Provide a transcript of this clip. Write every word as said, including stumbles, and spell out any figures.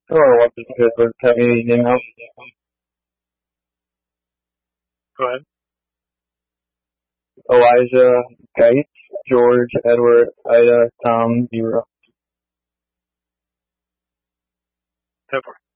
Sure, what's the good? Have you name out? Go ahead. Elijah, Gates, George, Edward, Ida, Tom, Zero. Go for it.